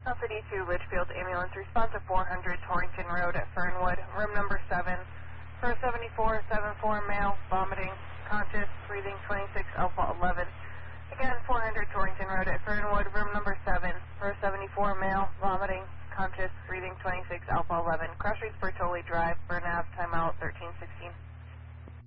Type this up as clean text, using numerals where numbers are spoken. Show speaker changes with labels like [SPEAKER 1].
[SPEAKER 1] City 2 Litchfield ambulance response to 400 Torrington Road at Fernwood, room number 7. For 7474 male, vomiting, conscious, breathing 26 alpha 11. Again, 400 Torrington Road at Fernwood, room number 7. For 74 male, vomiting, conscious, breathing 26 alpha 11. Cross Streets Bertoli Drive, Burnav, timeout 1316.